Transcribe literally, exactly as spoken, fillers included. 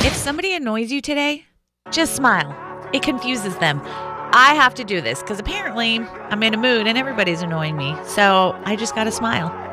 If somebody annoys you today, just smile. It confuses them. I have to do this because apparently I'm in a mood and everybody's annoying me. So I just got to smile.